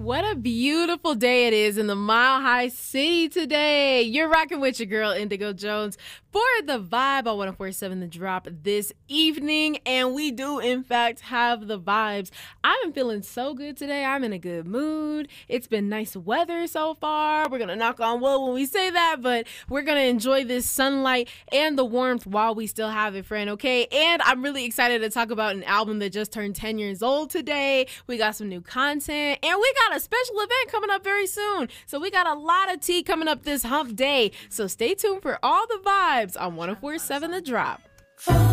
What a beautiful day it is in the Mile High City today. You're rocking with your girl, Indigo Jones, for The Vibe on 104.7 The Drop this evening. And we do, in fact, have the vibes. I'm feeling so good today. I'm in a good mood. It's been nice weather so far. We're going to knock on wood when we say that, but we're going to enjoy this sunlight and the warmth while we still have it, friend, okay? And I'm really excited to talk about an album that just turned 10 years old today. We got some new content, and we got a special event coming up very soon. So we got a lot of tea coming up this hump day. So stay tuned for all the vibes on 104.7 The Drop.